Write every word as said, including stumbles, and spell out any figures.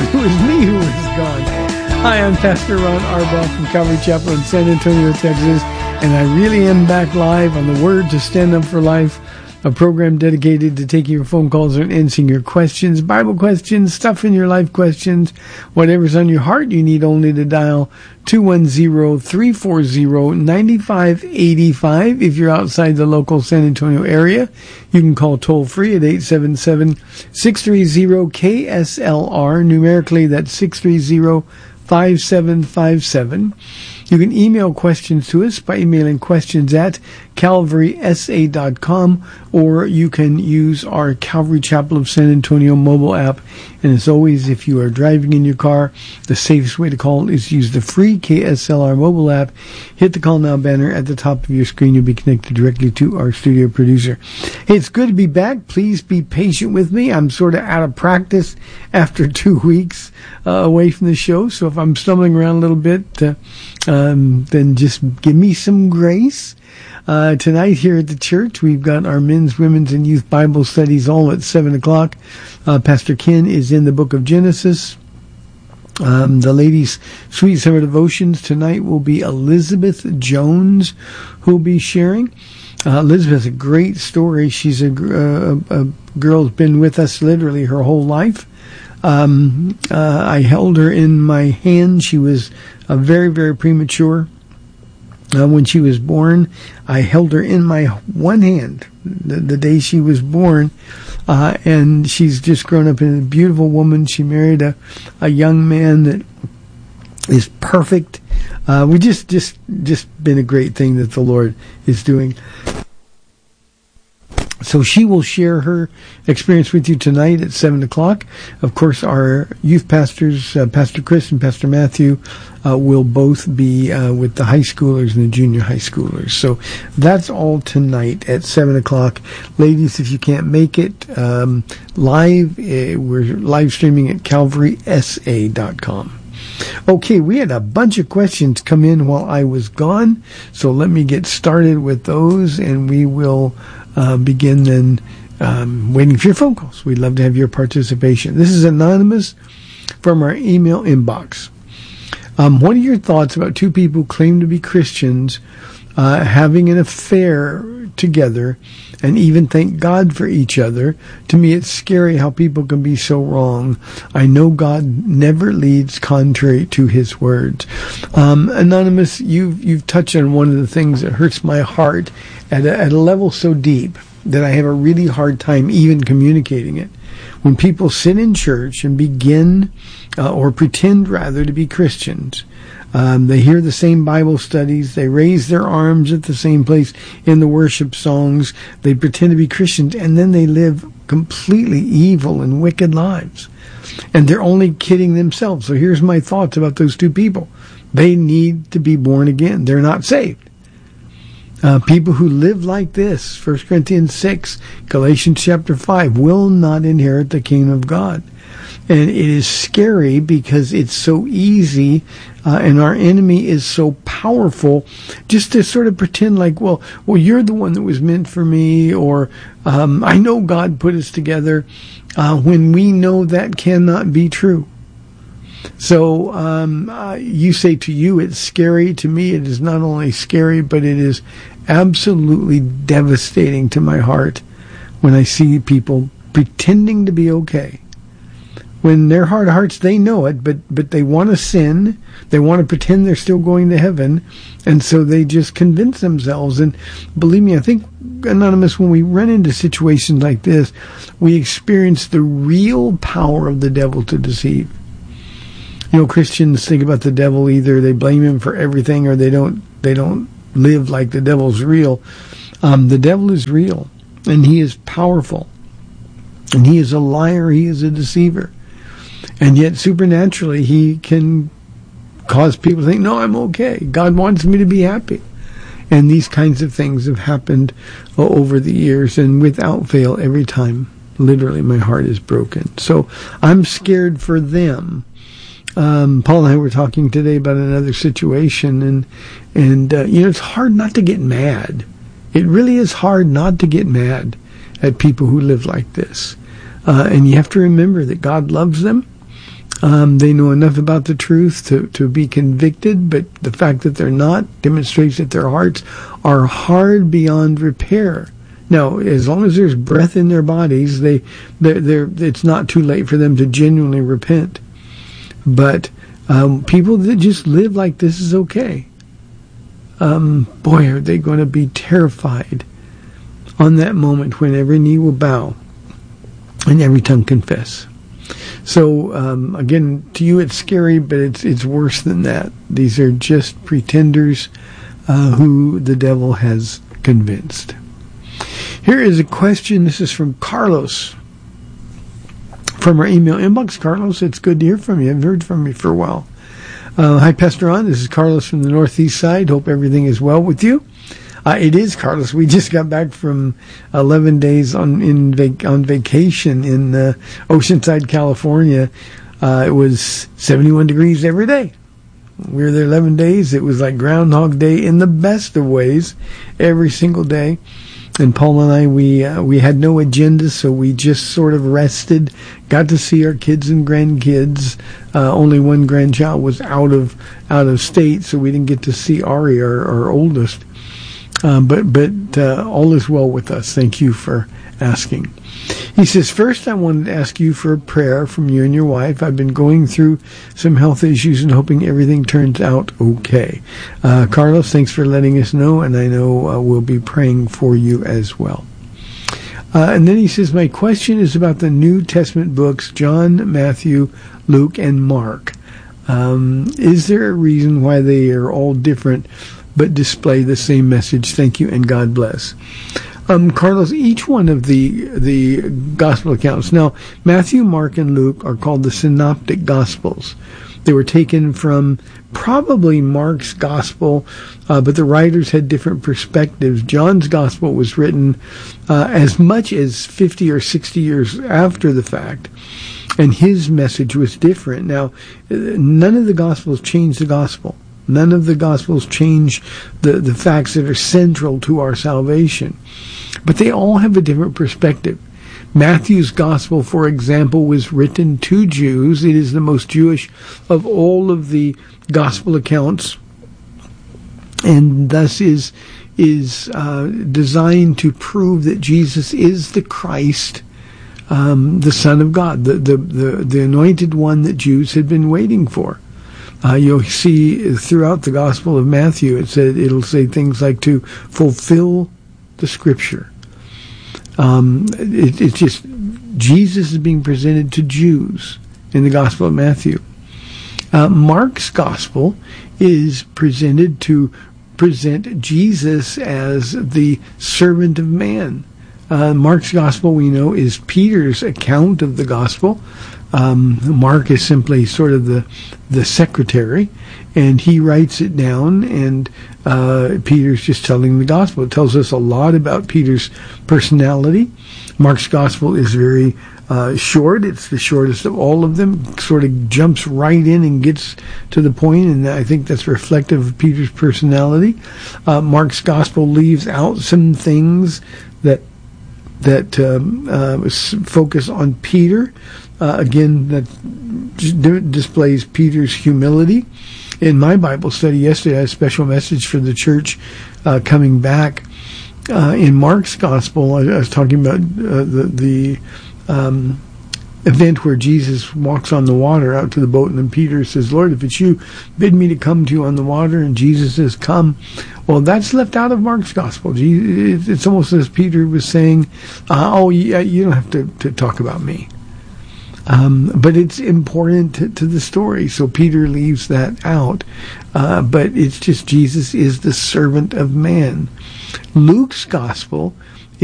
gone. It was me who was gone. Hi, I'm Pastor Ron Arbaugh from Calvary Chapel in San Antonio, Texas, and I really am back live on the Word to Stand Up for Life, a program dedicated to taking your phone calls and answering your questions, Bible questions, stuff in your life questions, whatever's on your heart. You need only to dial two one zero, three four zero, nine five eight five. If you're outside the local San Antonio area, you can call toll-free at eight seven seven, six three zero, K S L R. Numerically, that's six three zero, five seven five seven. You can email questions to us by emailing questions at calvary s a dot com, or you can use our Calvary Chapel of San Antonio mobile app. And as always, if you are driving in your car, the safest way to call is use the free K S L R mobile app. Hit the Call Now banner at the top of your screen. You'll be connected directly to our studio producer. Hey, it's good to be back. Please be patient with me. I'm sort of out of practice after two weeks uh, away from the show. So if I'm stumbling around a little bit, uh, um, then just give me some grace. Uh, tonight here at the church, we've got our men's, women's, and youth Bible studies all at seven o'clock. Uh, Pastor Ken is in the book of Genesis. Um, the ladies' Sweet Summer Devotions tonight will be Elizabeth Jones, who'll be sharing. Uh, Elizabeth has a great story. She's a, a, a girl who's been with us literally her whole life. Um, uh, I held her in my hand. She was uh, very, very premature. Uh, when she was born, I held her in my one hand the, the day she was born, uh, and she's just grown up into a beautiful woman. She married a, a young man that is perfect. Uh, we just, just, just been a great thing that the Lord is doing. So she will share her experience with you tonight at seven o'clock. Of course, our youth pastors, uh, Pastor Chris and Pastor Matthew, uh, will both be uh, with the high schoolers and the junior high schoolers. So that's all tonight at seven o'clock. Ladies, if you can't make it um, live, uh, we're live streaming at calvary s a dot com. Okay, we had a bunch of questions come in while I was gone, so let me get started with those, and we will Uh, begin then um, waiting for your phone calls. We'd love to have your participation. This is anonymous from our email inbox. Um, what are your thoughts about two people who claim to be Christians uh, having an affair together and even thank God for each other? To me, it's scary how people can be so wrong. I know God never leads contrary to his words. Um, Anonymous, you've, you've touched on one of the things that hurts my heart at a, at a level so deep that I have a really hard time even communicating it. When people sit in church and begin, uh, or pretend rather, to be Christians, Um, they hear the same Bible studies. They raise their arms at the same place in the worship songs. They pretend to be Christians, and then they live completely evil and wicked lives. And they're only kidding themselves. So here's my thoughts about those two people. They need to be born again. They're not saved. Uh, people who live like this, First Corinthians six, Galatians chapter five, will not inherit the kingdom of God. And it is scary because it's so easy, uh, and our enemy is so powerful, just to sort of pretend like, well, well, you're the one that was meant for me, or um, I know God put us together, uh, when we know that cannot be true. So um, uh, you say to you it's scary. To me, it is not only scary, but it is absolutely devastating to my heart when I see people pretending to be okay. When their heart of hearts, they know it, but, but they want to sin. They want to pretend they're still going to heaven. And so they just convince themselves. And believe me, I think, Anonymous, when we run into situations like this, we experience the real power of the devil to deceive. You know, Christians think about the devil, either they blame him for everything or they don't, they don't live like the devil's real. Um, the devil is real, and he is powerful. And he is a liar. He is a deceiver. And yet, supernaturally, he can cause people to think, no, I'm okay. God wants me to be happy. And these kinds of things have happened uh, over the years, and without fail, every time, literally, my heart is broken. So I'm scared for them. Um, Paul and I were talking today about another situation, and, and uh, you know, it's hard not to get mad. It really is hard not to get mad at people who live like this. Uh, and you have to remember that God loves them. Um, they know enough about the truth to, to be convicted, but the fact that they're not demonstrates that their hearts are hard beyond repair. Now, as long as there's breath in their bodies, they, they're, they're, it's not too late for them to genuinely repent. But um, people that just live like this is okay, um, boy, are they going to be terrified on that moment when every knee will bow and every tongue confess. So, um, again, to you it's scary, but it's it's worse than that. These are just pretenders uh, who the devil has convinced. Here is a question. This is from Carlos from our email inbox. Carlos, it's good to hear from you. I haven't heard from you for a while. Uh, hi, Pastor Ron. This is Carlos from the Northeast side. Hope everything is well with you. Uh, it is, Carlos. We just got back from eleven days on in vac- on vacation in uh, Oceanside, California. Uh, it was seventy-one degrees every day. We were there eleven days. It was like Groundhog Day in the best of ways, every single day. And Paul and I, we uh, we had no agenda, so we just sort of rested, got to see our kids and grandkids. Uh, only one grandchild was out of out of state, so we didn't get to see Ari, our, our oldest. Um, but but uh, all is well with us. Thank you for asking. He says, first I wanted to ask you for a prayer from you and your wife. I've been going through some health issues and hoping everything turns out okay. Uh, Carlos, thanks for letting us know, and I know uh, we'll be praying for you as well. Uh, and then he says, my question is about the New Testament books, John, Matthew, Luke, and Mark. Um, is there a reason why they are all different but display the same message? Thank you, and God bless. Um, Carlos, each one of the the gospel accounts. Now, Matthew, Mark, and Luke are called the synoptic gospels. They were taken from probably Mark's gospel, uh, but the writers had different perspectives. John's gospel was written uh, as much as fifty or sixty years after the fact, and his message was different. Now, none of the gospels change the gospel. None of the Gospels change the, the facts that are central to our salvation. But they all have a different perspective. Matthew's Gospel, for example, was written to Jews. It is the most Jewish of all of the Gospel accounts, and thus is is uh, designed to prove that Jesus is the Christ, um, the Son of God, the, the, the, the anointed one that Jews had been waiting for. Uh, you'll see throughout the Gospel of Matthew, it said it'll say things like to fulfill the Scripture. Um, it, it's just Jesus is being presented to Jews in the Gospel of Matthew. Uh, Mark's Gospel is presented to present Jesus as the servant of man. Uh, Mark's Gospel, we know, is Peter's account of the Gospel. Um, Mark is simply sort of the the secretary, and he writes it down, and uh, Peter's just telling the gospel. It tells us a lot about Peter's personality. Mark's gospel is very uh, short. It's the shortest of all of them. Sort of jumps right in and gets to the point, and I think that's reflective of Peter's personality. Uh, Mark's gospel leaves out some things that that um, uh, focus on Peter. Uh, again, that d- displays Peter's humility. In my Bible study yesterday, I had a special message for the church uh, coming back. Uh, in Mark's Gospel, I, I was talking about uh, the, the um, event where Jesus walks on the water out to the boat, and then Peter says, Lord, if it's you, bid me to come to you on the water, and Jesus says, come. Well, that's left out of Mark's Gospel. It's almost as Peter was saying, uh, oh, yeah, you don't have to, to talk about me. Um, but it's important to, to the story, so Peter leaves that out. Uh, but it's just Jesus is the servant of man. Luke's gospel